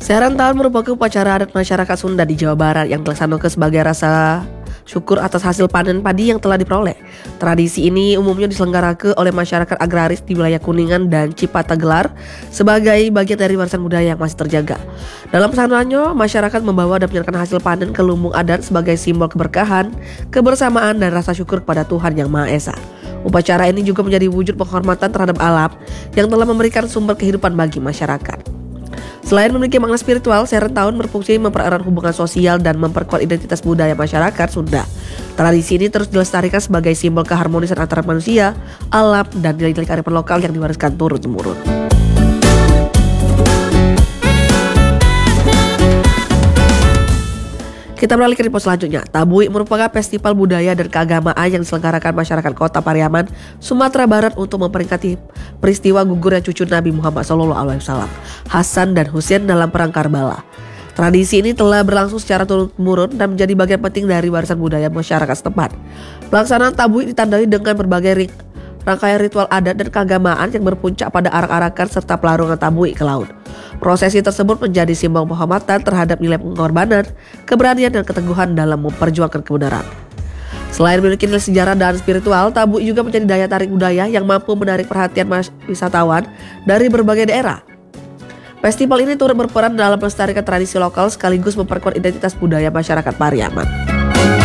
Seharan Tahun merupakan upacara adat masyarakat Sunda di Jawa Barat yang dilaksanakan sebagai rasa syukur atas hasil panen padi yang telah diperoleh. Tradisi ini umumnya diselenggarakan oleh masyarakat agraris di wilayah Kuningan dan Cipata Gelar sebagai bagian dari warisan budaya yang masih terjaga. Dalam pesanannya, masyarakat membawa dan menyerahkan hasil panen ke lumbung adat sebagai simbol keberkahan, kebersamaan, dan rasa syukur kepada Tuhan Yang Maha Esa. Upacara ini juga menjadi wujud penghormatan terhadap alam yang telah memberikan sumber kehidupan bagi masyarakat. Selain memiliki makna spiritual, Seharan Tahun berfungsi mempererat hubungan sosial dan memperkuat identitas budaya masyarakat Sunda. Tradisi ini terus dilestarikan sebagai simbol keharmonisan antara manusia, alam, dan nilai-nilai kearifan lokal yang diwariskan turun-temurun. Kita beralih ke info selanjutnya. Tabui merupakan festival budaya dan keagamaan yang diselenggarakan masyarakat Kota Pariaman, Sumatera Barat untuk memperingati peristiwa gugurnya cucu Nabi Muhammad SAW, Hasan dan Husain dalam perang Karbala. Tradisi ini telah berlangsung secara turun-temurun dan menjadi bagian penting dari warisan budaya masyarakat setempat. Pelaksanaan tabui ditandai dengan berbagai rangkaian ritual adat dan keagamaan yang berpuncak pada arak-arakan serta pelarungan tabui ke laut. Prosesi tersebut menjadi simbol penghormatan terhadap nilai pengorbanan, keberanian, dan keteguhan dalam memperjuangkan kebenaran. Selain memiliki nilai sejarah dan spiritual, tabui juga menjadi daya tarik budaya yang mampu menarik perhatian wisatawan dari berbagai daerah. Festival ini turut berperan dalam melestarikan tradisi lokal sekaligus memperkuat identitas budaya masyarakat Pariaman.